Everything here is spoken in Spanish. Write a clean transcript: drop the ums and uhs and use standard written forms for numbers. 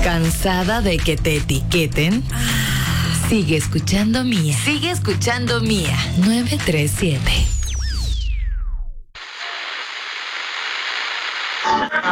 ¿Cansada de que te etiqueten? Sigue escuchando Mía. Sigue escuchando Mía. 937.